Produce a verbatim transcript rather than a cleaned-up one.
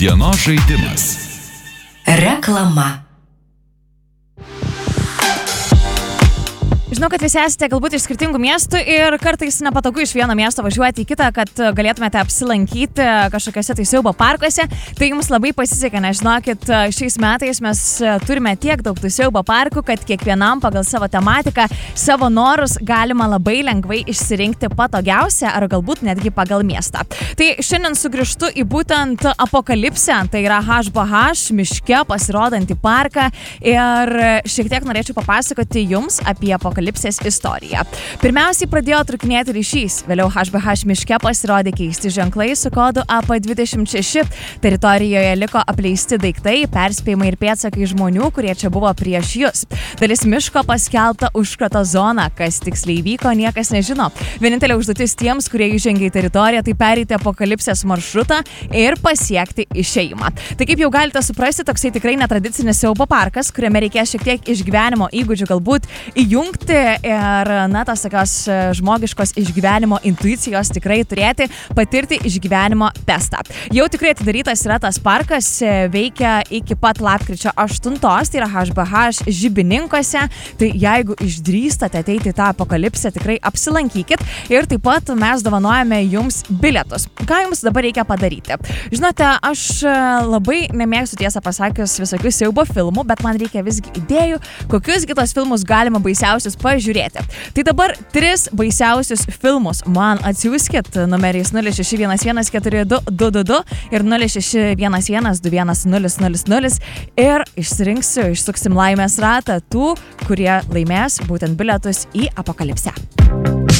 Dienos žaidimas. Reklama. Žinau, kad visi esate galbūt iš skirtingų miestų ir kartais nepatogu iš vieno miesto važiuoti į kitą, kad galėtumėte apsilankyti kažkokiuose tai siaubo parkuose. Tai jums labai pasisekė, nes žinokit, šiais metais mes turime tiek daug tų siaubo parkų, kad kiekvienam pagal savo tematiką, savo norus galima labai lengvai išsirinkti patogiausią ar galbūt netgi pagal miestą. Tai šiandien sugrįžtu į būtent Apokalipsę, tai yra H B H miške pasirodantį parką ir šiek tiek norėčiau papasakoti jums apie Apokalipsę istoriją. Pirmiausiai pradėjo trukinėti ryšys, vėliau H B H miške pasirodė keisti ženklai su kodu A P dvidešimt šeši. Teritorijoje liko apleisti daiktai, perspėjimai ir pėdsakai žmonių, kurie čia buvo prieš jus. Dalis miško paskelbta užkrato zona, kas tiksliai vyko, niekas nežino. Vienintelė užduotis tiems, kurie įžengė į teritoriją, tai pereiti Apokalipsės maršrutą ir pasiekti išėjimą. Tai kaip jau galite suprasti, toksai tikrai netradicinis siaubo parkas, kuriame reikės šiek tiek išgyvenimo įgūdžių galbūt įjungti ir, na, tas tokios žmogiškos išgyvenimo intuicijos tikrai turėti, patirti išgyvenimo testą. Jau tikrai atidarytas yra tas parkas, veikia iki pat lapkričio aštuntos, tai yra H B H Žibininkuose, tai jeigu išdrįstate ateiti į tą Apokalipsę, tikrai apsilankykit ir taip pat mes dovanojame jums bilietus. Ką jums dabar reikia padaryti? Žinote, aš labai nemėgstu tiesą pasakius visokių siaubo filmų, bet man reikia visgi idėjų, kokius kitos filmus galima baisiausius pažiūrėti. Tai dabar tris baisiausius filmus man atsiųskit numeriais nulis šeši vienas vienas keturi du du du du ir nulis šeši vienas vienas du vienas nulis nulis nulis ir išsirinksiu, išsuksim laimės ratą tų, kurie laimės būtent bilietus į Apokalipsę.